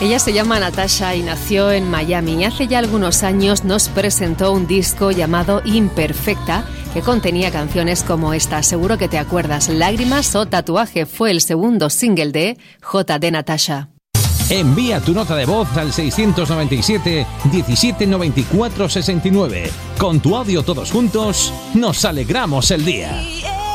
Ella se llama Natasha y nació en Miami y hace ya algunos años nos presentó un disco llamado Imperfecta que contenía canciones como esta. Seguro que te acuerdas. Lágrimas o Tatuaje fue el segundo single de JD Natasha. Envía tu nota de voz al 697 17 94 69. Con tu audio todos juntos nos alegramos el día.